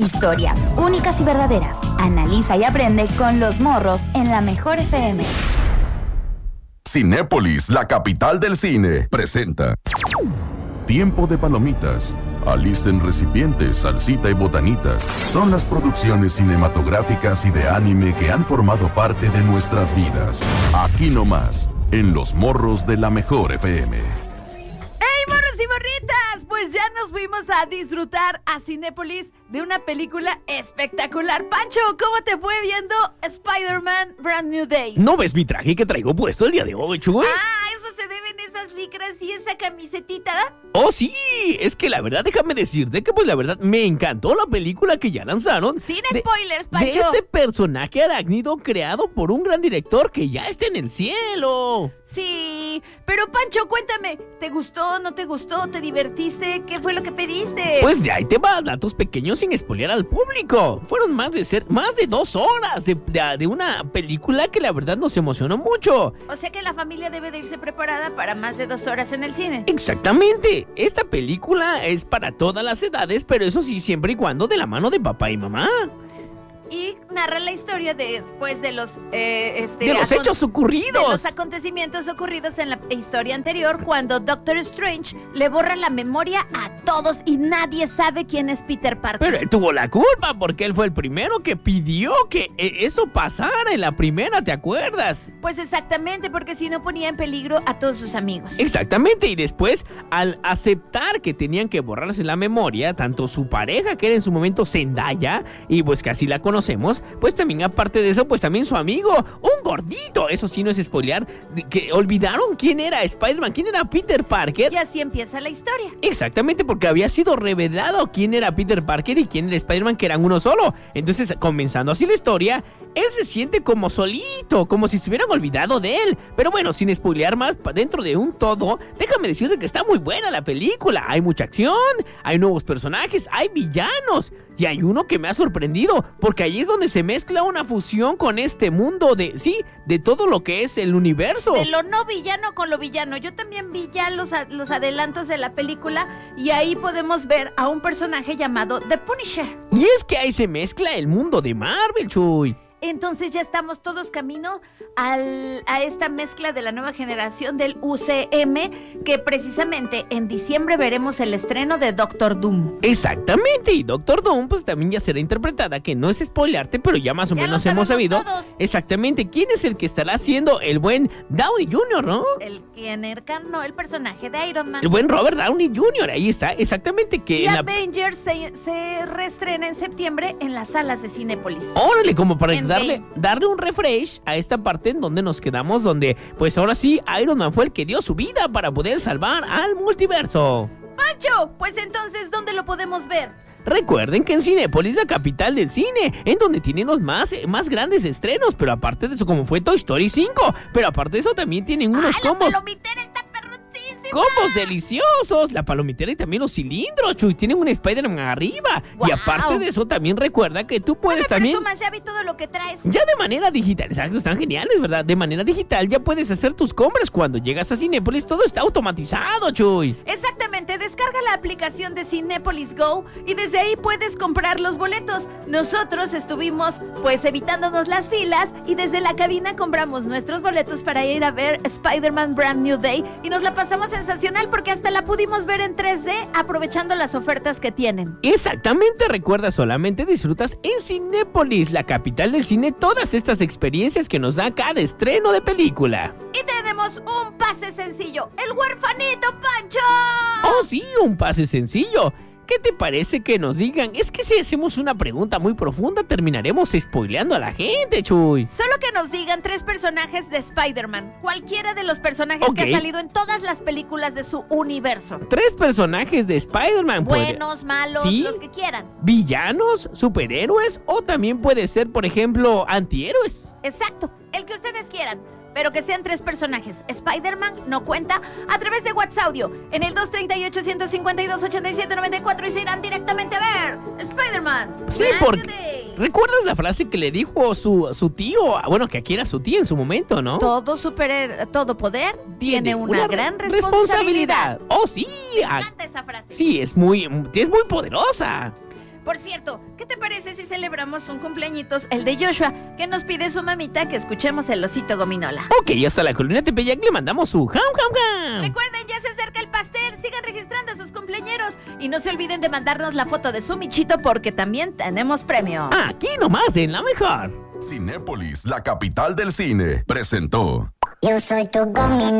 Historias únicas y verdaderas. Analiza y aprende con Los Morros en La Mejor FM. Cinépolis, la capital del cine, presenta Tiempo de Palomitas. Alisten recipientes, salsita y botanitas. Son las producciones cinematográficas y de anime que han formado parte de nuestras vidas. Aquí nomás, en Los Morros de La Mejor FM. ¡Hey, morros y morritas! Pues ya nos fuimos a disfrutar a Cinépolis de una película espectacular. Pancho, ¿cómo te fue viendo Spider-Man Brand New Day? ¿No ves mi traje que traigo puesto el día de hoy, Chuy? Eso se deben esas licras y esa camisetita. ¡Oh, sí! Es que la verdad, déjame decirte que pues la verdad me encantó la película que ya lanzaron. Sin spoilers, Pancho. De este personaje arácnido creado por un gran director que ya está en el cielo. Sí, pero Pancho, cuéntame, ¿te gustó, no te gustó, te divertiste? ¿Qué fue lo que pediste? Pues de ahí te va, datos pequeños sin spoilear al público. Fueron más de 2 horas de una película que la verdad nos emocionó mucho. O sea que la familia debe de irse preparada para más de 2 horas en el cine. Exactamente. Esta película es para todas las edades, pero eso sí, siempre y cuando de la mano de papá y mamá. Y narra la historia después de los hechos ocurridos. De los acontecimientos ocurridos en la historia anterior, cuando Doctor Strange le borra la memoria a todos y nadie sabe quién es Peter Parker. Pero él tuvo la culpa porque él fue el primero que pidió que eso pasara en la primera, ¿te acuerdas? Pues exactamente, porque si no ponía en peligro a todos sus amigos. Exactamente, y después, al aceptar que tenían que borrarse la memoria, tanto su pareja, que era en su momento Zendaya, y pues que así la conocemos, pues también aparte de eso, pues también su amigo, un gordito, eso sí no es spoilear, que olvidaron quién era Spider-Man, quién era Peter Parker. Y así empieza la historia. Exactamente, porque había sido revelado quién era Peter Parker y quién era Spider-Man, que eran uno solo. Entonces, comenzando así la historia, él se siente como solito, como si se hubieran olvidado de él. Pero bueno, sin spoilear más, dentro de un todo, déjame decirte que está muy buena la película. Hay mucha acción, hay nuevos personajes, hay villanos. Y hay uno que me ha sorprendido, porque ahí es donde se mezcla una fusión con este mundo de todo lo que es el universo. De lo no villano con lo villano. Yo también vi ya los adelantos de la película y ahí podemos ver a un personaje llamado The Punisher. Y es que ahí se mezcla el mundo de Marvel, Chuy. Entonces ya estamos todos camino a esta mezcla de la nueva generación del UCM, que precisamente en diciembre veremos el estreno de Doctor Doom. Exactamente, y Doctor Doom pues también ya será interpretada, que no es spoilearte, pero ya más o menos hemos sabido todos. Exactamente quién es el que estará haciendo el buen Downey Jr., ¿no? El quien encarnó el personaje de Iron Man. El buen Robert Downey Jr., ahí está, exactamente que... Y Avengers se reestrena en septiembre en las salas de Cinépolis. Órale, como para darle un refresh a esta parte en donde nos quedamos, donde pues ahora sí Iron Man fue el que dio su vida para poder salvar al multiverso. Pancho, pues entonces, ¿dónde lo podemos ver? Recuerden que en Cinépolis, la capital del cine, en donde tienen los más grandes estrenos, pero aparte de eso, como fue Toy Story 5, pero aparte de eso también tienen unos combos. La palomitera está perrucísima. Combos deliciosos, la palomitera y también los cilindros, Chuy, tienen un Spider-Man arriba. Wow. Y aparte de eso, también recuerda que tú puedes también... ya vi todo lo que traes. Ya de manera digital, exacto, están geniales, ¿verdad? De manera digital ya puedes hacer tus compras. Cuando llegas a Cinépolis, todo está automatizado, Chuy. Exactamente, descarga la aplicación de Cinépolis Go y desde ahí puedes comprar los boletos. Nosotros estuvimos pues evitándonos las filas y desde la cabina compramos nuestros boletos para ir a ver Spider-Man Brand New Day y nos la pasamos sensacional porque hasta la pudimos ver en 3D aprovechando las ofertas que tienen. Exactamente, recuerda, solamente disfrutas en Cinépolis, la capital del cine, todas estas experiencias que nos da cada estreno de película. Y tenemos un pase sencillo, el huerfanito, Pancho. Oh sí, un pase sencillo. ¿Qué te parece que nos digan? Es que si hacemos una pregunta muy profunda terminaremos spoileando a la gente, Chuy. Solo que nos digan 3 personajes de Spider-Man, cualquiera de los personajes que ha salido en todas las películas de su universo. 3 personajes de Spider-Man. Buenos, malos, ¿sí? Los que quieran. Villanos, superhéroes o también puede ser, por ejemplo, antihéroes. Exacto, el que ustedes quieran. Pero que sean 3 personajes. Spider-Man no cuenta a través de WhatsApp Audio en el 238-152-8794 y se irán directamente a ver Spider-Man. Sí, porque ¿recuerdas la frase que le dijo su tío? Bueno, que aquí era su tía en su momento, ¿no? Todo poder tiene una gran responsabilidad. Oh, sí. Me encanta esa frase. Sí, es muy poderosa. Por cierto, ¿qué te parece si celebramos un cumpleañitos, el de Joshua, que nos pide su mamita que escuchemos el osito gominola? Ok, hasta la colonia Tepeyac le mandamos su jam, jam, jam. Recuerden, ya se acerca el pastel, sigan registrando a sus cumpleañeros y no se olviden de mandarnos la foto de su michito porque también tenemos premio. Aquí nomás, en la mejor. Cinépolis, la capital del cine, presentó. Yo soy tu gominola.